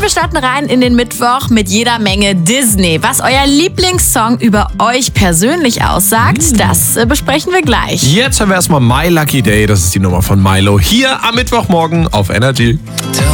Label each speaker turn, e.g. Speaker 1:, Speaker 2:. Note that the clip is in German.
Speaker 1: wir starten rein in den Mittwoch mit jeder Menge Disney. Was euer Lieblingssong über euch persönlich aussagt, das besprechen wir gleich.
Speaker 2: Jetzt hören wir erstmal My Lucky Day. Das ist die Nummer von Milo hier am Mittwochmorgen auf Energy.